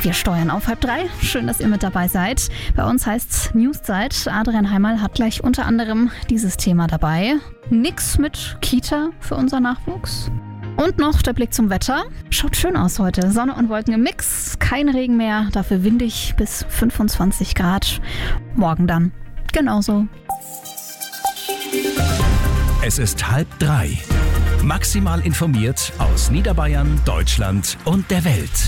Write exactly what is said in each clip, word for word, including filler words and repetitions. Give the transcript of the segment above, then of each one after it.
Wir steuern auf halb drei. Schön, dass ihr mit dabei seid. Bei uns heißt's Newszeit. Adrian Heimal hat gleich unter anderem dieses Thema dabei. Nix mit Kita für unser Nachwuchs. Und noch der Blick zum Wetter. Schaut schön aus heute. Sonne und Wolken im Mix. Kein Regen mehr, dafür windig bis fünfundzwanzig Grad. Morgen dann genauso. Es ist halb drei. Maximal informiert aus Niederbayern, Deutschland und der Welt.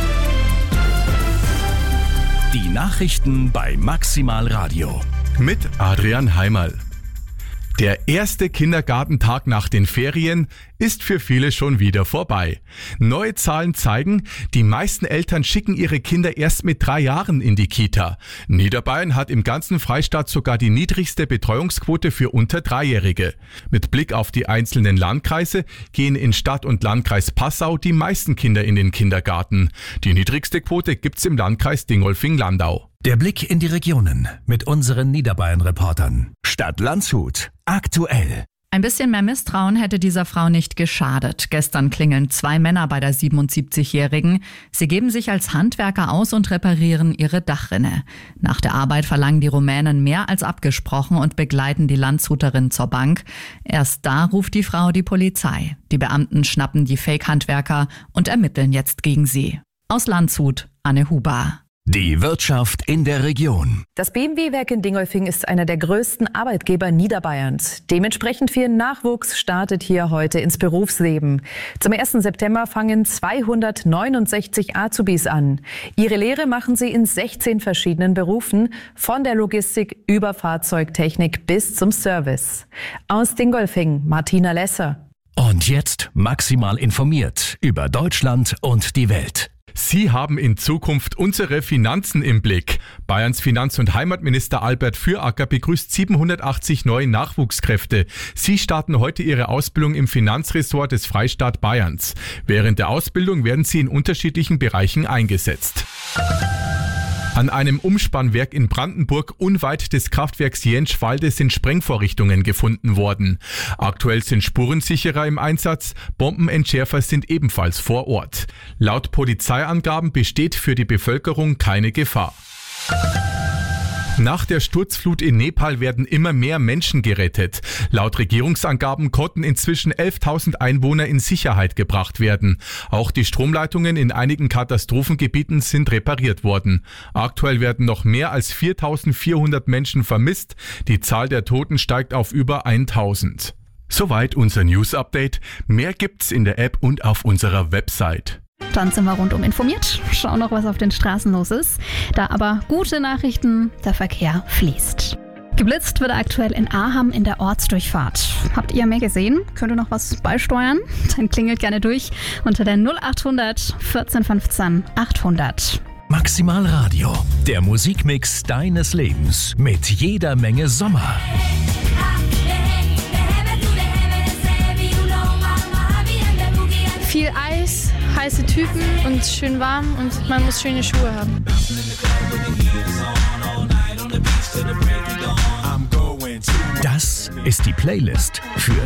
Die Nachrichten bei Maximal Radio. Mit Adrian Heimal. Der erste Kindergartentag nach den Ferien ist für viele schon wieder vorbei. Neue Zahlen zeigen, die meisten Eltern schicken ihre Kinder erst mit drei Jahren in die Kita. Niederbayern hat im ganzen Freistaat sogar die niedrigste Betreuungsquote für unter Dreijährige. Mit Blick auf die einzelnen Landkreise gehen in Stadt- und Landkreis Passau die meisten Kinder in den Kindergarten. Die niedrigste Quote gibt's im Landkreis Dingolfing-Landau. Der Blick in die Regionen mit unseren Niederbayern-Reportern. Stadt Landshut. Aktuell. Ein bisschen mehr Misstrauen hätte dieser Frau nicht geschadet. Gestern klingeln zwei Männer bei der siebenundsiebzigjährigen. Sie geben sich als Handwerker aus und reparieren ihre Dachrinne. Nach der Arbeit verlangen die Rumänen mehr als abgesprochen und begleiten die Landshuterin zur Bank. Erst da ruft die Frau die Polizei. Die Beamten schnappen die Fake-Handwerker und ermitteln jetzt gegen sie. Aus Landshut, Anne Huber. Die Wirtschaft in der Region. Das B M W-Werk in Dingolfing ist einer der größten Arbeitgeber Niederbayerns. Dementsprechend viel Nachwuchs startet hier heute ins Berufsleben. Zum ersten September fangen zweihundertneunundsechzig Azubis an. Ihre Lehre machen sie in sechzehn verschiedenen Berufen, von der Logistik über Fahrzeugtechnik bis zum Service. Aus Dingolfing, Martina Lesser. Und jetzt maximal informiert über Deutschland und die Welt. Sie haben in Zukunft unsere Finanzen im Blick. Bayerns Finanz- und Heimatminister Albert Füracker begrüßt siebenhundertachtzig neue Nachwuchskräfte. Sie starten heute ihre Ausbildung im Finanzressort des Freistaat Bayerns. Während der Ausbildung werden sie in unterschiedlichen Bereichen eingesetzt. An einem Umspannwerk in Brandenburg unweit des Kraftwerks Jenschwalde sind Sprengvorrichtungen gefunden worden. Aktuell sind Spurensicherer im Einsatz, Bombenentschärfer sind ebenfalls vor Ort. Laut Polizeiangaben besteht für die Bevölkerung keine Gefahr. Nach der Sturzflut in Nepal werden immer mehr Menschen gerettet. Laut Regierungsangaben konnten inzwischen elftausend Einwohner in Sicherheit gebracht werden. Auch die Stromleitungen in einigen Katastrophengebieten sind repariert worden. Aktuell werden noch mehr als viertausendvierhundert Menschen vermisst. Die Zahl der Toten steigt auf über tausend. Soweit unser News-Update. Mehr gibt's in der App und auf unserer Website. Dann sind wir rundum informiert. Schauen noch, was auf den Straßen los ist. Da aber gute Nachrichten, der Verkehr fließt. Geblitzt wird aktuell in Aham in der Ortsdurchfahrt. Habt ihr mehr gesehen? Könnt ihr noch was beisteuern? Dann klingelt gerne durch unter der null achthundert vierzehn fünfzehn achthundert. Maximal Radio. Der Musikmix deines Lebens mit jeder Menge Sommer. Viel Eis, heiße Typen und schön warm und man muss schöne Schuhe haben. Das ist die Playlist für